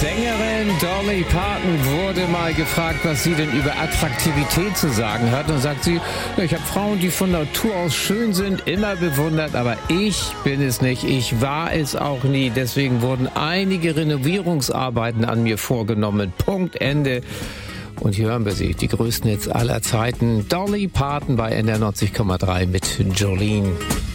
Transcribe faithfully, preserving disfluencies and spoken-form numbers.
Sängerin Dolly Parton wurde mal gefragt, was sie denn über Attraktivität zu sagen hat. Und sagt sie, ich habe Frauen, die von Natur aus schön sind, immer bewundert, aber ich bin es nicht. Ich war es auch nie. Deswegen wurden einige Renovierungsarbeiten an mir vorgenommen. Punkt, Ende. Und hier hören wir sie, die größten Hits aller Zeiten. Dolly Parton bei N D R neunzig Komma drei mit Jolene.